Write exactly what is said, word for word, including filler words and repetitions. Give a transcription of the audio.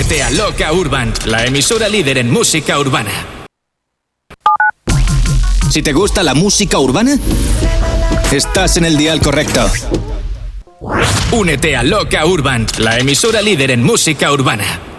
Únete a Loca Urban, la emisora líder en música urbana. Si te gusta la música urbana, estás en el dial correcto. Únete a Loca Urban, la emisora líder en música urbana.